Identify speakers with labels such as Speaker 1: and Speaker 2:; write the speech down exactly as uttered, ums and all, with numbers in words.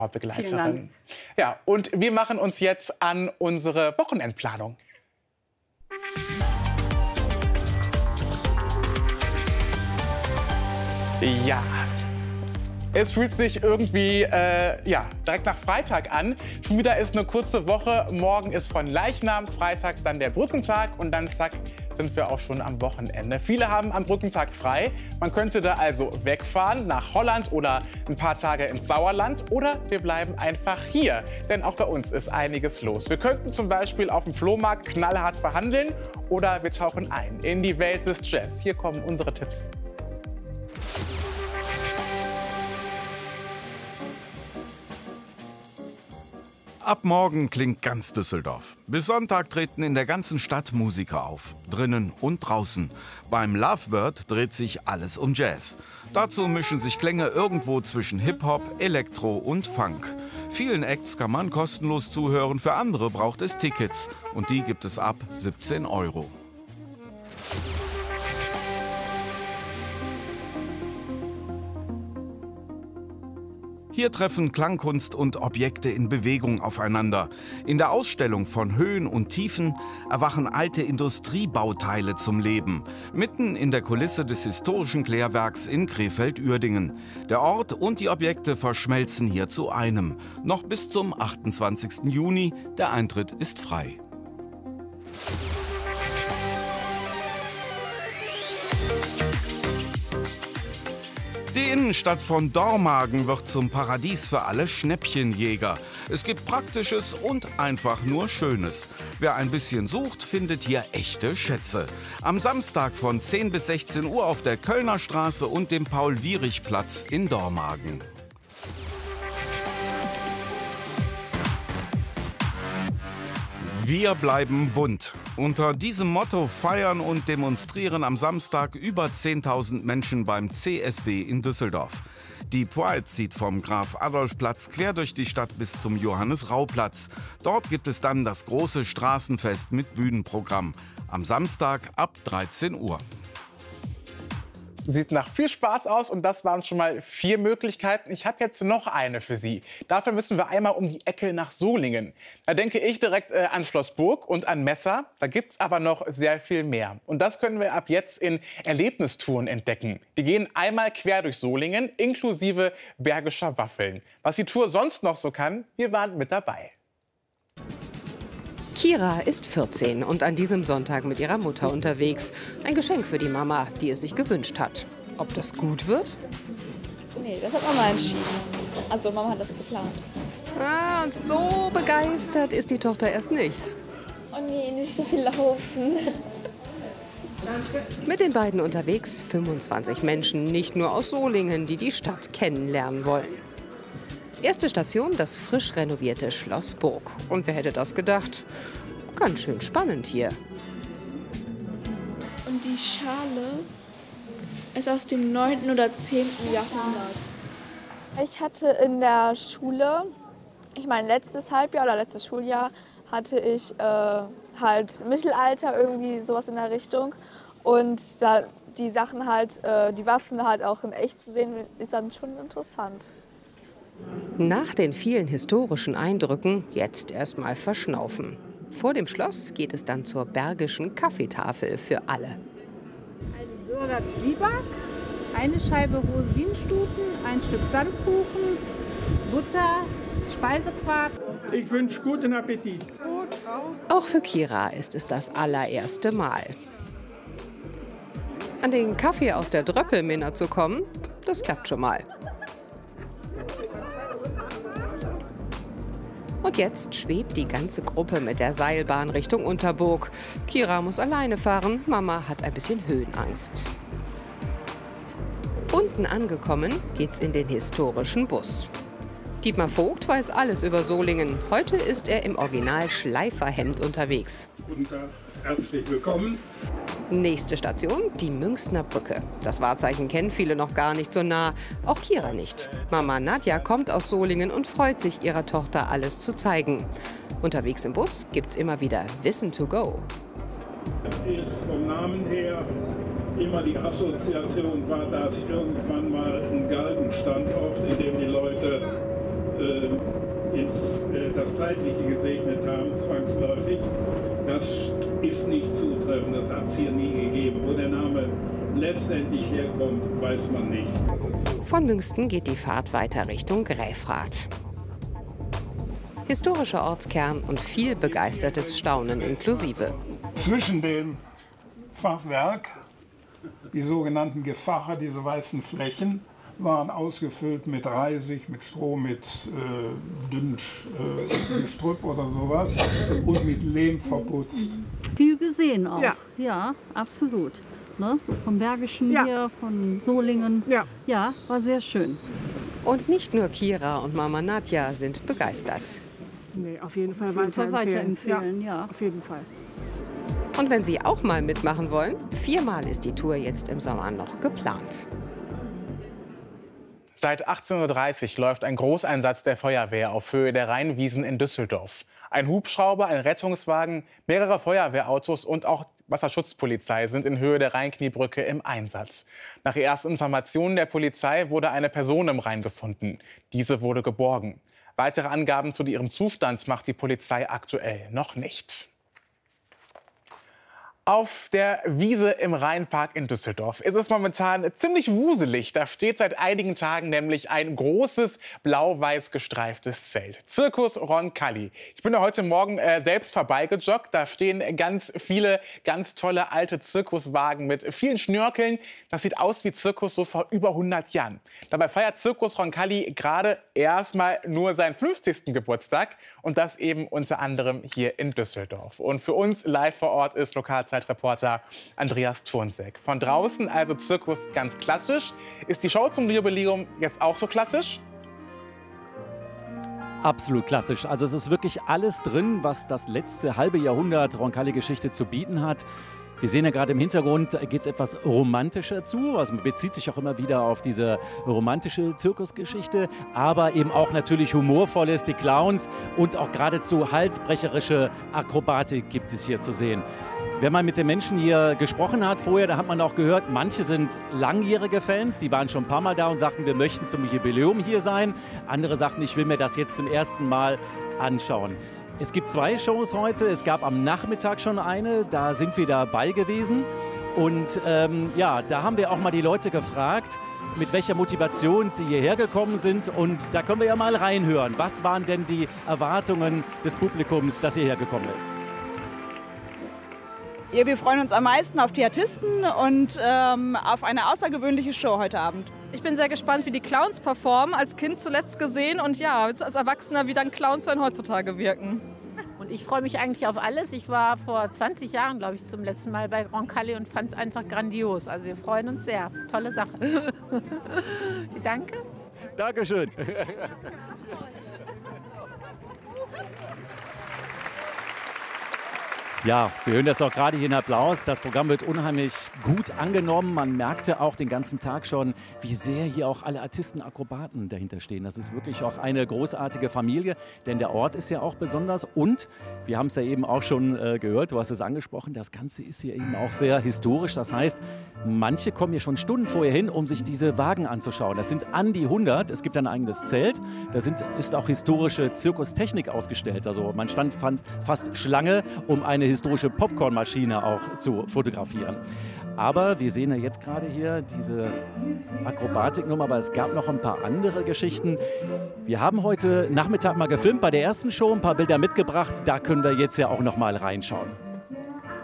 Speaker 1: Begleiterin. Ja, und wir machen uns jetzt an unsere Wochenendplanung. Ja, es fühlt sich irgendwie äh, ja, direkt nach Freitag an. Schon wieder ist eine kurze Woche. Morgen ist von Leichnam, Freitag dann der Brückentag und dann zack, sind wir auch schon am Wochenende. Viele haben am Brückentag frei. Man könnte da also wegfahren nach Holland oder ein paar Tage ins Sauerland oder wir bleiben einfach hier. Denn auch bei uns ist einiges los. Wir könnten zum Beispiel auf dem Flohmarkt knallhart verhandeln oder wir tauchen ein in die Welt des Jazz. Hier kommen unsere Tipps.
Speaker 2: Ab morgen klingt ganz Düsseldorf. Bis Sonntag treten in der ganzen Stadt Musiker auf. Drinnen und draußen. Beim Lovebird dreht sich alles um Jazz. Dazu mischen sich Klänge irgendwo zwischen Hip-Hop, Elektro und Funk. Vielen Acts kann man kostenlos zuhören, für andere braucht es Tickets. Und die gibt es ab siebzehn Euro. Hier treffen Klangkunst und Objekte in Bewegung aufeinander. In der Ausstellung von Höhen und Tiefen erwachen alte Industriebauteile zum Leben. Mitten in der Kulisse des historischen Klärwerks in Krefeld-Uerdingen. Der Ort und die Objekte verschmelzen hier zu einem. Noch bis zum achtundzwanzigsten Juni. Der Eintritt ist frei. Die Innenstadt von Dormagen wird zum Paradies für alle Schnäppchenjäger. Es gibt Praktisches und einfach nur Schönes. Wer ein bisschen sucht, findet hier echte Schätze. Am Samstag von zehn bis sechzehn Uhr auf der Kölner Straße und dem Paul-Wierich-Platz in Dormagen. Wir bleiben bunt. Unter diesem Motto feiern und demonstrieren am Samstag über zehntausend Menschen beim C S D in Düsseldorf. Die Pride zieht vom Graf-Adolf-Platz quer durch die Stadt bis zum Johannes-Rau-Platz. Dort gibt es dann das große Straßenfest mit Bühnenprogramm. Am Samstag ab dreizehn Uhr.
Speaker 1: Sieht nach viel Spaß aus und das waren schon mal vier Möglichkeiten. Ich habe jetzt noch eine für Sie. Dafür müssen wir einmal um die Ecke nach Solingen. Da denke ich direkt äh, an Schlossburg und an Messer. Da gibt es aber noch sehr viel mehr. Und das können wir ab jetzt in Erlebnistouren entdecken. Die gehen einmal quer durch Solingen, inklusive Bergischer Waffeln. Was die Tour sonst noch so kann, wir waren mit dabei.
Speaker 3: Kira ist vierzehn und an diesem Sonntag mit ihrer Mutter unterwegs. Ein Geschenk für die Mama, die es sich gewünscht hat. Ob das gut wird?
Speaker 4: Nee, das hat Mama entschieden. Also Mama hat das geplant.
Speaker 3: Ah, so begeistert ist die Tochter erst nicht.
Speaker 4: Oh nee, nicht so viel laufen.
Speaker 3: Mit den beiden unterwegs fünfundzwanzig Menschen, nicht nur aus Solingen, die die Stadt kennenlernen wollen. Erste Station, das frisch renovierte Schloss Burg. Und wer hätte das gedacht? Ganz schön spannend hier.
Speaker 4: Und die Schale ist aus dem neunten oder zehnten Jahrhundert. Ich hatte in der Schule, ich meine letztes Halbjahr oder letztes Schuljahr, hatte ich äh, halt Mittelalter, irgendwie sowas in der Richtung. Und da die Sachen halt, äh, die Waffen halt auch in echt zu sehen, ist dann schon interessant.
Speaker 3: Nach den vielen historischen Eindrücken jetzt erstmal verschnaufen. Vor dem Schloss geht es dann zur Bergischen Kaffeetafel für alle.
Speaker 5: Ein Bürger Zwieback, eine Scheibe Rosinenstuten, ein Stück Sandkuchen, Butter, Speisequark.
Speaker 6: Ich wünsche guten Appetit.
Speaker 3: Auch für Kira ist es das allererste Mal. An den Kaffee aus der Dröppelminna zu kommen, das klappt schon mal. Und jetzt schwebt die ganze Gruppe mit der Seilbahn Richtung Unterburg. Kira muss alleine fahren, Mama hat ein bisschen Höhenangst. Unten angekommen geht's in den historischen Bus. Dietmar Vogt weiß alles über Solingen. Heute ist er im Original-Schleiferhemd unterwegs.
Speaker 6: Guten Tag, herzlich willkommen.
Speaker 3: Nächste Station, die Münchner Brücke. Das Wahrzeichen kennen viele noch gar nicht so nah, auch Kira nicht. Mama Nadja kommt aus Solingen und freut sich, ihrer Tochter alles zu zeigen. Unterwegs im Bus gibt's immer wieder Wissen to go.
Speaker 6: Ist vom Namen her immer die Assoziation war, dass irgendwann mal ein Galgenstandort, in dem die Leute äh, jetzt äh, das Zeitliche gesegnet haben, zwangsläufig. Das ist nicht zutreffend, das hat es hier nie gegeben. Wo der Name letztendlich herkommt, weiß man nicht.
Speaker 3: Von Münsten geht die Fahrt weiter Richtung Gräfrath. Historischer Ortskern und viel begeistertes Staunen inklusive.
Speaker 6: Zwischen dem Fachwerk, die sogenannten Gefache, diese weißen Flächen, waren ausgefüllt mit Reisig, mit Stroh, mit äh, dünnem äh, Gestrüpp oder sowas und mit Lehm verputzt.
Speaker 7: Viel gesehen auch,
Speaker 5: Ja,
Speaker 7: ja absolut. Ne? So vom Bergischen
Speaker 5: Ja.
Speaker 7: hier, von Solingen.
Speaker 5: Ja.
Speaker 7: Ja, war sehr schön.
Speaker 3: Und nicht nur Kira und Mama Nadja sind begeistert.
Speaker 5: Nee, auf jeden Fall
Speaker 7: Auf jeden Fall
Speaker 5: weiterempfehlen.
Speaker 7: weiterempfehlen, ja.
Speaker 5: Auf jeden Fall.
Speaker 3: Und wenn Sie auch mal mitmachen wollen, viermal ist die Tour jetzt im Sommer noch geplant.
Speaker 1: Seit achtzehn Uhr dreißig läuft ein Großeinsatz der Feuerwehr auf Höhe der Rheinwiesen in Düsseldorf. Ein Hubschrauber, ein Rettungswagen, mehrere Feuerwehrautos und auch Wasserschutzpolizei sind in Höhe der Rheinkniebrücke im Einsatz. Nach ersten Informationen der Polizei wurde eine Person im Rhein gefunden. Diese wurde geborgen. Weitere Angaben zu ihrem Zustand macht die Polizei aktuell noch nicht. Auf der Wiese im Rheinpark in Düsseldorf ist es momentan ziemlich wuselig. Da steht seit einigen Tagen nämlich ein großes blau-weiß gestreiftes Zelt. Circus Roncalli. Ich bin da heute Morgen äh, selbst vorbeigejoggt. Da stehen ganz viele ganz tolle alte Zirkuswagen mit vielen Schnörkeln. Das sieht aus wie Zirkus so vor über hundert Jahren. Dabei feiert Circus Roncalli gerade erstmal nur seinen fünfzigsten Geburtstag. Und das eben unter anderem hier in Düsseldorf. Und für uns live vor Ort ist Lokalzeitreporter Andreas Thurnsek. Von draußen also Zirkus ganz klassisch. Ist die Show zum Jubiläum jetzt auch so klassisch?
Speaker 8: Absolut klassisch. Also es ist wirklich alles drin, was das letzte halbe Jahrhundert Roncalli-Geschichte zu bieten hat. Wir sehen ja gerade im Hintergrund, geht es etwas romantischer zu. Also man bezieht sich auch immer wieder auf diese romantische Zirkusgeschichte, aber eben auch natürlich humorvolles, die Clowns und auch geradezu halsbrecherische Akrobatik gibt es hier zu sehen. Wenn man mit den Menschen hier gesprochen hat vorher, da hat man auch gehört, manche sind langjährige Fans, die waren schon ein paar Mal da und sagten, wir möchten zum Jubiläum hier sein. Andere sagten, ich will mir das jetzt zum ersten Mal anschauen. Es gibt zwei Shows heute. Es gab am Nachmittag schon eine, da sind wir dabei gewesen. Und ähm, ja, da haben wir auch mal die Leute gefragt, mit welcher Motivation sie hierher gekommen sind. Und da können wir ja mal reinhören. Was waren denn die Erwartungen des Publikums, das hierher gekommen ist?
Speaker 9: Ja, wir freuen uns am meisten auf die Artisten und ähm, auf eine außergewöhnliche Show heute Abend.
Speaker 10: Ich bin sehr gespannt, wie die Clowns performen. Als Kind zuletzt gesehen und ja, als Erwachsener, wie dann Clowns dann heutzutage wirken.
Speaker 11: Und ich freue mich eigentlich auf alles. Ich war vor zwanzig Jahren, glaube ich, zum letzten Mal bei Roncalli und fand es einfach grandios. Also wir freuen uns sehr. Tolle Sache. Danke.
Speaker 8: Dankeschön. Ja, wir hören das auch gerade hier in Applaus. Das Programm wird unheimlich gut angenommen. Man merkte auch den ganzen Tag schon, wie sehr hier auch alle Artisten, Akrobaten dahinter stehen. Das ist wirklich auch eine großartige Familie, denn der Ort ist ja auch besonders. Und wir haben es ja eben auch schon äh, gehört, du hast es angesprochen, das Ganze ist hier eben auch sehr historisch. Das heißt, manche kommen hier schon Stunden vorher hin, um sich diese Wagen anzuschauen. Das sind an die hundert. Es gibt ein eigenes Zelt. Da sind, ist auch historische Zirkustechnik ausgestellt. Also man stand fast Schlange, um eine historische Popcornmaschine auch zu fotografieren. Aber wir sehen ja jetzt gerade hier diese Akrobatiknummer, aber es gab noch ein paar andere Geschichten. Wir haben heute Nachmittag mal gefilmt, bei der ersten Show ein paar Bilder mitgebracht. Da können wir jetzt ja auch noch mal reinschauen.